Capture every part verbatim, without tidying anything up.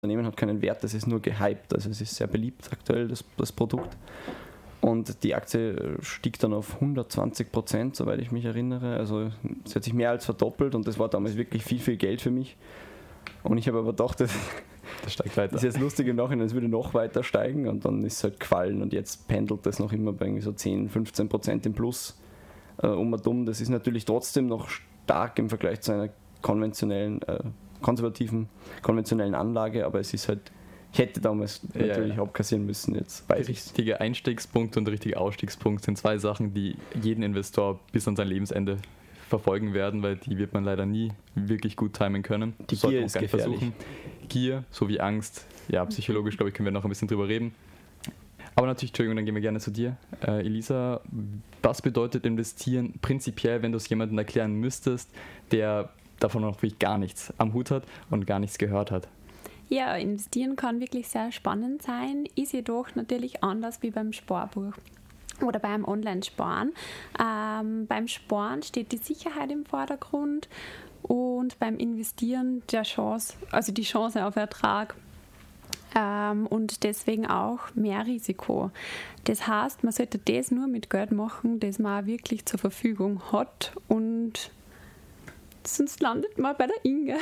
Unternehmen hat keinen Wert, das ist nur gehypt. Also es ist sehr beliebt aktuell, das, das Produkt. Und die Aktie stieg dann auf hundertzwanzig Prozent, soweit ich mich erinnere. Also es hat sich mehr als verdoppelt und das war damals wirklich viel, viel Geld für mich. Und ich habe aber gedacht, das, das steigt weiter. Das ist jetzt lustig im Nachhinein, es würde noch weiter steigen und dann ist es halt gefallen und jetzt pendelt das noch immer bei irgendwie so zehn, fünfzehn Prozent im Plus äh, um und um. Das ist natürlich trotzdem noch stark im Vergleich zu einer konventionellen, äh, konservativen, konventionellen Anlage, aber es ist halt, ich hätte damals ja, natürlich ja. abkassieren müssen. Jetzt weiß der richtige ich's. Einstiegspunkt und der richtige Ausstiegspunkt sind zwei Sachen, die jeden Investor bis an sein Lebensende verfolgen werden, weil die wird man leider nie wirklich gut timen können. Die Gier ist gefährlich. Versuchen. Gier sowie Angst, ja, psychologisch, glaube ich, können wir noch ein bisschen drüber reden. Aber natürlich, Entschuldigung, dann gehen wir gerne zu dir. Äh, Elisa, was bedeutet investieren prinzipiell, wenn du es jemandem erklären müsstest, der davon noch wirklich gar nichts am Hut hat und gar nichts gehört hat? Ja, investieren kann wirklich sehr spannend sein, ist jedoch natürlich anders wie beim Sparbuch oder beim Online-Sparen. Ähm, beim Sparen steht die Sicherheit im Vordergrund und beim Investieren der Chance, also die Chance auf Ertrag. Ähm, und deswegen auch mehr Risiko. Das heißt, man sollte das nur mit Geld machen, das man auch wirklich zur Verfügung hat und sonst landet man bei der Inge.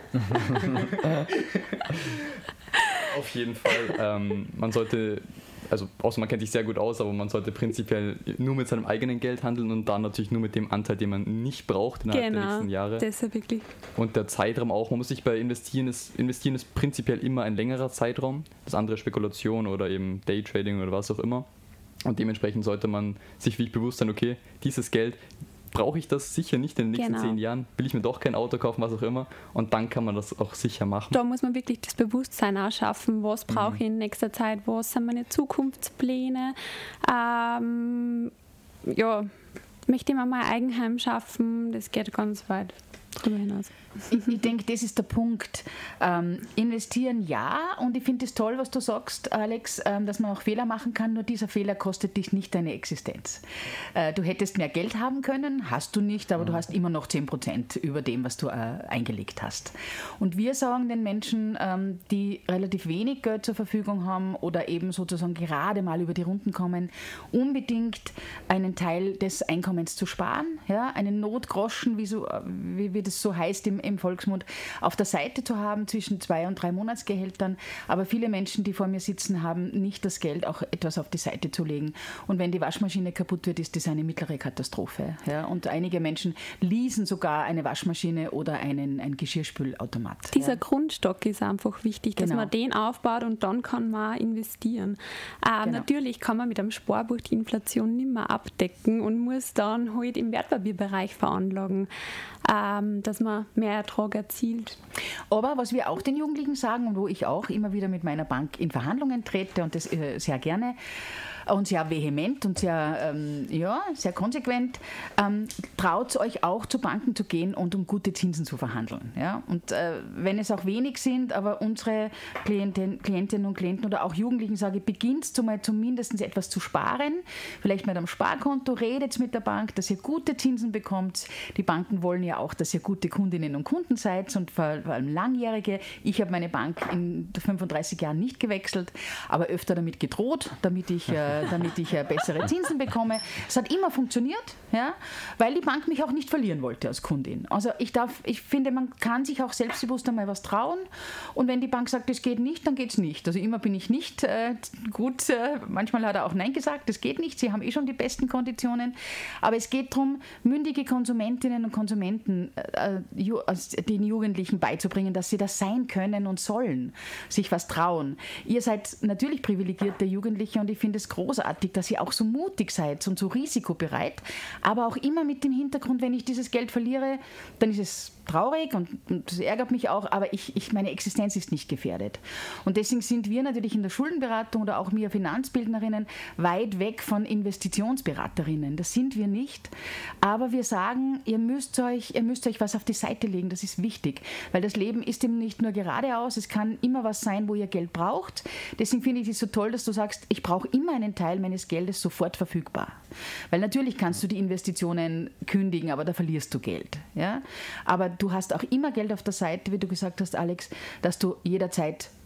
Auf jeden Fall. Ähm, man sollte, also außer man kennt sich sehr gut aus, aber man sollte prinzipiell nur mit seinem eigenen Geld handeln und dann natürlich nur mit dem Anteil, den man nicht braucht innerhalb genau, der nächsten Jahre. Das ist wirklich. Und der Zeitraum auch. Man muss sich bei investieren, ist, investieren ist prinzipiell immer ein längerer Zeitraum. Das andere Spekulation oder eben Daytrading oder was auch immer. Und dementsprechend sollte man sich wirklich bewusst sein, okay, dieses Geld brauche ich das sicher nicht in den nächsten genau. zehn Jahren, will ich mir doch kein Auto kaufen, was auch immer, und dann kann man das auch sicher machen. Da muss man wirklich das Bewusstsein auch schaffen, was brauche ich in nächster Zeit, was sind meine Zukunftspläne, ähm, ja, möchte ich mir mal ein Eigenheim schaffen, das geht ganz weit drüber hinaus. Ich, ich denke, das ist der Punkt. Ähm, investieren ja, und ich finde es toll, was du sagst, Alex, ähm, dass man auch Fehler machen kann, nur dieser Fehler kostet dich nicht deine Existenz. Äh, du hättest mehr Geld haben können, hast du nicht, aber mhm. du hast immer noch zehn Prozent über dem, was du äh, eingelegt hast. Und wir sagen den Menschen, ähm, die relativ wenig Geld zur Verfügung haben oder eben sozusagen gerade mal über die Runden kommen, unbedingt einen Teil des Einkommens zu sparen, ja, einen Notgroschen, wie, so, wie, wie das so heißt im im Volksmund, auf der Seite zu haben zwischen zwei und drei Monatsgehältern. Aber viele Menschen, die vor mir sitzen, haben nicht das Geld, auch etwas auf die Seite zu legen. Und wenn die Waschmaschine kaputt wird, ist das eine mittlere Katastrophe. Ja? Und einige Menschen leasen sogar eine Waschmaschine oder einen, einen Geschirrspülautomat. Dieser ja? Grundstock ist einfach wichtig, dass genau. man den aufbaut und dann kann man investieren. Äh, genau. Natürlich kann man mit einem Sparbuch die Inflation nicht mehr abdecken und muss dann halt im Wertpapierbereich veranlagen, ähm, dass man mehr Ertrag erzielt. Aber was wir auch den Jugendlichen sagen und wo ich auch immer wieder mit meiner Bank in Verhandlungen trete und das äh, sehr gerne und sehr vehement und sehr, ähm, ja, sehr konsequent, ähm, traut euch auch zu Banken zu gehen und um gute Zinsen zu verhandeln. Ja? Und äh, wenn es auch wenig sind, aber unsere Klienten, Klientinnen und Klienten oder auch Jugendlichen sage, beginnt zumal zumindest etwas zu sparen, vielleicht mit einem Sparkonto, redet mit der Bank, dass ihr gute Zinsen bekommt. Die Banken wollen ja auch, dass ihr gute Kundinnen und Kunden seid und vor allem langjährige. Ich habe meine Bank in fünfunddreißig Jahren nicht gewechselt, aber öfter damit gedroht, damit ich äh, damit ich bessere Zinsen bekomme. Es hat immer funktioniert, ja, weil die Bank mich auch nicht verlieren wollte als Kundin. Also ich darf, ich finde, man kann sich auch selbstbewusst einmal was trauen und wenn die Bank sagt, das geht nicht, dann geht es nicht. Also immer bin ich nicht äh, gut, äh, manchmal hat er auch Nein gesagt, das geht nicht, sie haben eh schon die besten Konditionen, aber es geht darum, mündige Konsumentinnen und Konsumenten äh, ju, also den Jugendlichen beizubringen, dass sie das sein können und sollen, sich was trauen. Ihr seid natürlich privilegierte Jugendliche und ich finde es großartig, dass ihr auch so mutig seid und so risikobereit, aber auch immer mit dem Hintergrund, wenn ich dieses Geld verliere, dann ist es traurig und, und das ärgert mich auch, aber ich, ich, meine Existenz ist nicht gefährdet. Und deswegen sind wir natürlich in der Schuldenberatung oder auch wir Finanzbildnerinnen weit weg von Investitionsberaterinnen. Das sind wir nicht, aber wir sagen, ihr müsst euch, ihr müsst euch was auf die Seite legen, das ist wichtig, weil das Leben ist eben nicht nur geradeaus, es kann immer was sein, wo ihr Geld braucht. Deswegen finde ich es so toll, dass du sagst, ich brauche immer einen Teil meines Geldes sofort verfügbar. Weil natürlich kannst du die Investitionen kündigen, aber da verlierst du Geld. Ja? Aber du hast auch immer Geld auf der Seite, wie du gesagt hast, Alex, dass du jederzeit